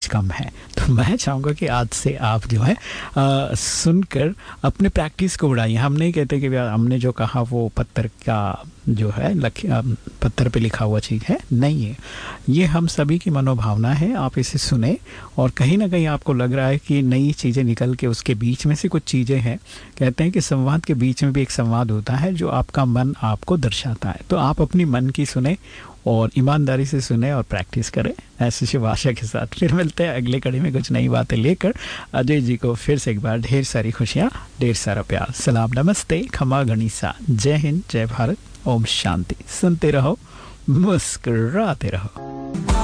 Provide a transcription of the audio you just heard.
कम है। तो मैं चाहूँगा कि आज से आप जो है सुनकर अपने प्रैक्टिस को बढ़ाइए। हम नहीं कहते कि हमने जो कहा वो पत्थर का जो है पत्थर पे लिखा हुआ चीज़ है, नहीं है, ये हम सभी की मनोभावना है। आप इसे सुने और कहीं ना कहीं आपको लग रहा है कि नई चीज़ें निकल के उसके बीच में से कुछ चीज़ें हैं। कहते हैं कि संवाद के बीच में भी एक संवाद होता है जो आपका मन आपको दर्शाता है। तो आप अपनी मन की सुने और ईमानदारी से सुने और प्रैक्टिस करें। ऐसी शुभ आशा के साथ फिर मिलते हैं अगले कड़ी में कुछ नई बातें लेकर। अजय जी को फिर से एक बार ढेर सारी खुशियाँ, ढेर सारा प्यार, सलाम, नमस्ते, खमा गणिसा, जय हिंद, जय भारत, ओम शांति। सुनते रहो, मुस्कुराते रहो।